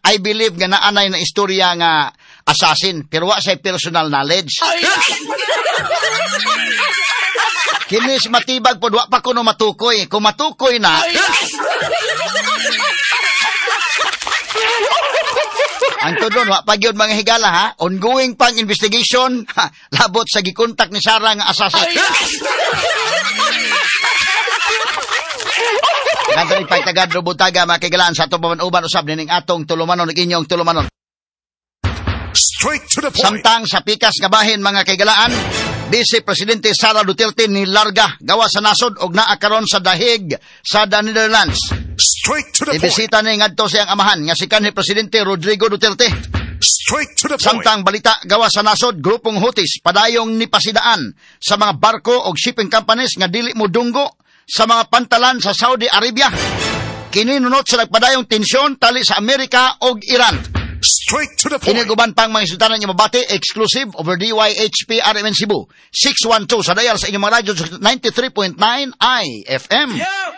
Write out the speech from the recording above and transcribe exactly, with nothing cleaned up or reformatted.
I believe nga naanay na istorya nga assassin, pero wa say personal knowledge. Kinis matibag pod, wa pa kuno matukoy. Kung matukoy na, ang tudon, wa pa gyud mga higala ha. Ongoing pang investigation, ha, labot sa gikontak ni Sarah nga assassin. Kadali pagtagad do butaga makigalaan sa atong pamanuban usab nining atong tulumanon ug inyong tulumanon. Straight to the point. Samtang sa pikas nga bahin mga kaigalaan, Vice Presidente Sara Duterte ni larga gawa sa nasod og naa karon sa dahig sa The Netherlands. Straight to the point. Ibisita ni ngadto siyang amahan nga si kanhi Presidente Rodrigo Duterte. Straight to the point. Samtang balita gawa sa nasod, grupong Houthis padayong nipasidaan sa mga barko o shipping companies nga dili mo dunggo sa mga pantalan sa Saudi Arabia. Kininunot sa nagpadayong tensyon tali sa Amerika o Iran. Straight to the point. Kiniguban pang mga sultanan niya mabati, exclusive over D Y H P R M N Cebu. six one two sa dial sa inyong mga radyo ninety-three point nine I F M. Yo!